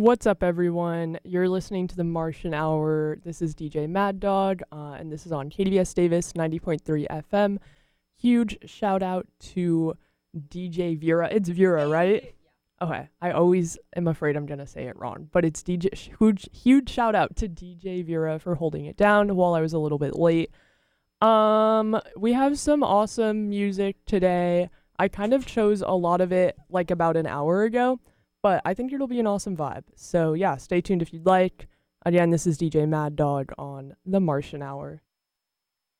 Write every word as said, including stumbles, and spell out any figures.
What's up, everyone? You're listening to the Martian Hour. This is D J Mad Dog, uh, and this is on K D V S Davis ninety point three F M. Huge shout out to D J Vera. It's Vera, right? Okay. I always am afraid I'm going to say it wrong, but it's D J. Huge, huge shout out to D J Vera for holding it down while I was a little bit late. Um, we have some awesome music today. I kind of chose a lot of it like about an hour ago, but I think it'll be an awesome vibe. So yeah, stay tuned if you'd like. Again, this is D J Mad Dog on the Martian Hour.